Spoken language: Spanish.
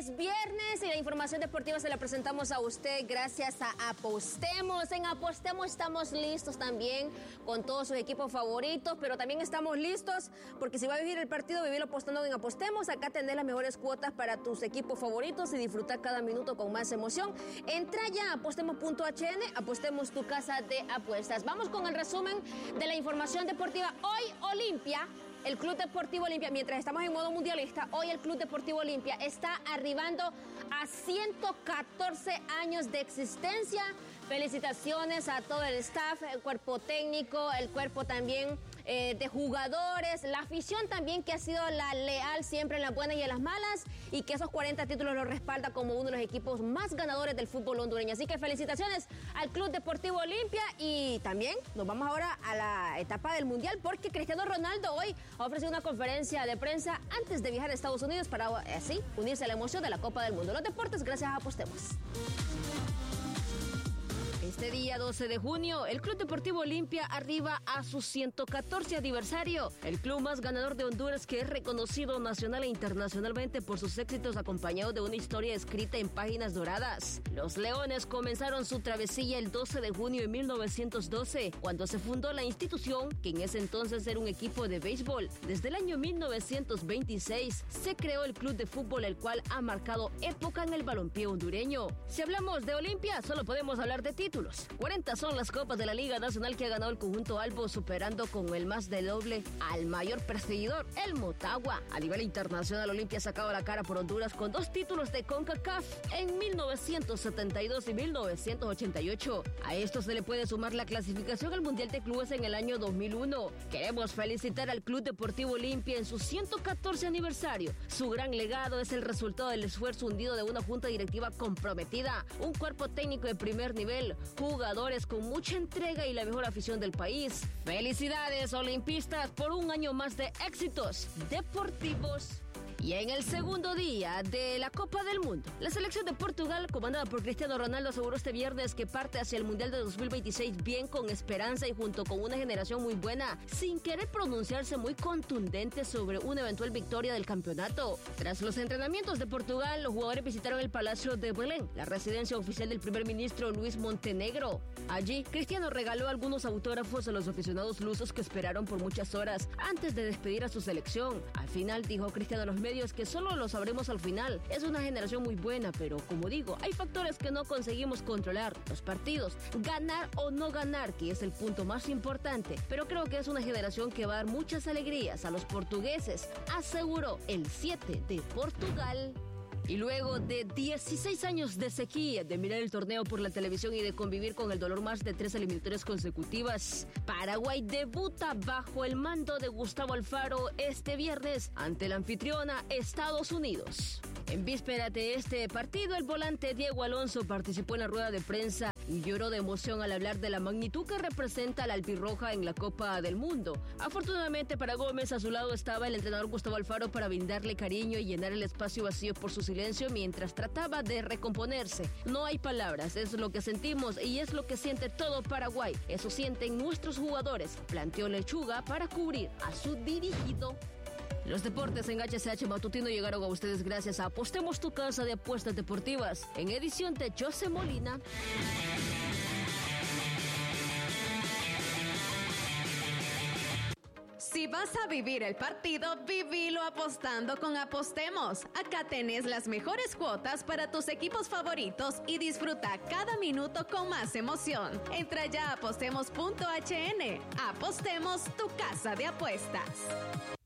es viernes y la información deportiva se la presentamos a usted gracias a Apostemos. En Apostemos estamos listos también con todos sus equipos favoritos, pero también estamos listos porque si va a vivir el partido, vivirlo apostando en Apostemos. Acá tenés las mejores cuotas para tus equipos favoritos y disfrutar cada minuto con más emoción. Entra ya a apostemos.hn, apostemos tu casa de apuestas. Vamos con el resumen de la información deportiva. Hoy Olimpia, el Club Deportivo Olimpia, mientras estamos en modo mundialista, hoy el Club Deportivo Olimpia está arribando a 114 años de existencia. Felicitaciones a todo el staff, el cuerpo técnico, el cuerpo también de jugadores, la afición también que ha sido la leal siempre en las buenas y en las malas y que esos 40 títulos los respalda como uno de los equipos más ganadores del fútbol hondureño. Así que felicitaciones al Club Deportivo Olimpia y también nos vamos ahora a la etapa del Mundial porque Cristiano Ronaldo hoy ha ofrecido una conferencia de prensa antes de viajar a Estados Unidos para así unirse a la emoción de la Copa del Mundo. Los deportes gracias a Apostemos. Este día 12 de junio, el Club Deportivo Olimpia arriba a su 114 aniversario. El club más ganador de Honduras que es reconocido nacional e internacionalmente por sus éxitos acompañado de una historia escrita en páginas doradas. Los Leones comenzaron su travesía el 12 de junio de 1912, cuando se fundó la institución, que en ese entonces era un equipo de béisbol. Desde el año 1926 se creó el club de fútbol, el cual ha marcado época en el balompié hondureño. Si hablamos de Olimpia, solo podemos hablar de títulos. 40 son las copas de la Liga Nacional que ha ganado el conjunto albo, superando con el más de doble al mayor perseguidor, el Motagua. A nivel internacional, Olimpia ha sacado la cara por Honduras con 2 títulos de CONCACAF en 1972 y 1988. A esto se le puede sumar la clasificación al Mundial de Clubes en el año 2001. Queremos felicitar al Club Deportivo Olimpia en su 114 aniversario. Su gran legado es el resultado del esfuerzo hundido de una junta directiva comprometida, un cuerpo técnico de primer nivel, jugadores con mucha entrega y la mejor afición del país. Felicidades, olimpistas, por un año más de éxitos deportivos. Y en el segundo día de la Copa del Mundo, la selección de Portugal, comandada por Cristiano Ronaldo, aseguró este viernes que parte hacia el Mundial de 2026 bien, con esperanza y junto con una generación muy buena, sin querer pronunciarse muy contundente sobre una eventual victoria del campeonato. Tras los entrenamientos de Portugal, los jugadores visitaron el Palacio de Belén, la residencia oficial del primer ministro Luis Montenegro. Allí, Cristiano regaló algunos autógrafos a los aficionados lusos que esperaron por muchas horas antes de despedir a su selección. Al final, dijo Cristiano a los medios que solo lo sabremos al final. Es una generación muy buena, pero como digo, hay factores que no conseguimos controlar. Los partidos, ganar o no ganar, que es el punto más importante. Pero creo que es una generación que va a dar muchas alegrías a los portugueses, aseguró el 7 de Portugal. Y luego de 16 años de sequía, de mirar el torneo por la televisión y de convivir con el dolor más de 3 eliminatorias consecutivas, Paraguay debuta bajo el mando de Gustavo Alfaro este viernes ante la anfitriona Estados Unidos. En víspera de este partido, el volante Diego Alonso participó en la rueda de prensa y lloró de emoción al hablar de la magnitud que representa la albirroja en la Copa del Mundo. Afortunadamente para Gómez, a su lado estaba el entrenador Gustavo Alfaro para brindarle cariño y llenar el espacio vacío por su silencio mientras trataba de recomponerse. No hay palabras, es lo que sentimos y es lo que siente todo Paraguay. Eso sienten nuestros jugadores, planteó Lechuga para cubrir a su dirigido. Los deportes en HCH Matutino llegaron a ustedes gracias a Apostemos tu casa de apuestas deportivas, en edición de José Molina. Si vas a vivir el partido, vivilo apostando con Apostemos. Acá tenés las mejores cuotas para tus equipos favoritos y disfruta cada minuto con más emoción. Entra ya a apostemos.hn. Apostemos, tu casa de apuestas.